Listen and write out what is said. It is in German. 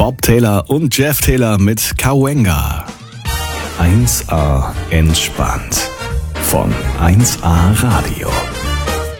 Bob Taylor und Jeff Taylor mit Cahuenga. 1A entspannt von 1A Radio.